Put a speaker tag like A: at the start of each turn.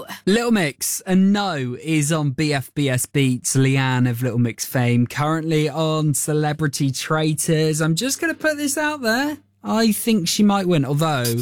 A: Little Mix, and No is on BFBS Beats. Leanne of Little Mix fame, currently on Celebrity Traitors. I'm just going to put this out there. I think she might win, although